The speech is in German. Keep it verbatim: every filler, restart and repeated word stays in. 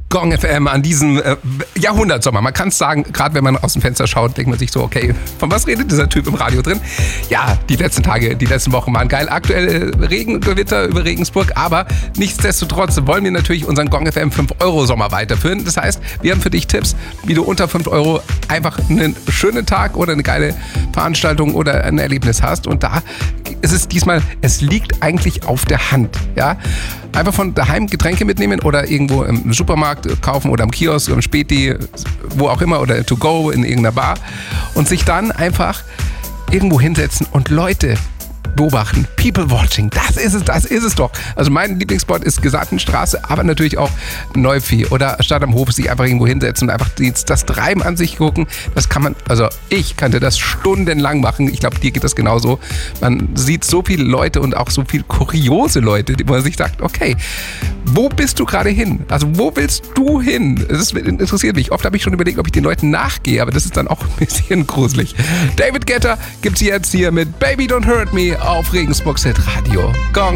Gong F M an diesem äh, Jahrhundertsommer. Man kann es sagen, gerade wenn man aus dem Fenster schaut, denkt man sich so, okay, von was redet dieser Typ im Radio drin? Ja, die letzten Tage, die letzten Wochen waren geil. Aktuell äh, Regengewitter über Regensburg, aber nichtsdestotrotz wollen wir natürlich unseren Gong F M fünf Euro Sommer weiterführen. Das heißt, wir haben für dich Tipps, wie du unter fünf Euro einfach einen schönen Tag oder eine geile Veranstaltung oder ein Erlebnis hast. Und da ist es diesmal, es liegt eigentlich auf der Hand. Ja? Einfach von daheim Getränke mitnehmen oder irgendwo im Supermarkt kaufen oder im Kiosk, im Späti, wo auch immer, oder to go in irgendeiner Bar und sich dann einfach irgendwo hinsetzen und Leute beobachten. People watching, das ist es, das ist es doch. Also mein Lieblingsspot ist Gesandtenstraße, aber natürlich auch Neuvieh oder Stadt am Hof, sich einfach irgendwo hinsetzen und einfach das Treiben an sich gucken. Das kann man, also ich könnte das stundenlang machen. Ich glaube, dir geht das genauso. Man sieht so viele Leute und auch so viele kuriose Leute, wo man sich sagt, okay, wo bist du gerade hin? Also wo willst du hin? Das interessiert mich. Oft habe ich schon überlegt, ob ich den Leuten nachgehe, aber das ist dann auch ein bisschen gruselig. David Guetta gibt's jetzt hier mit Baby Don't Hurt Me auf Regensburg Hit Radio. Gong.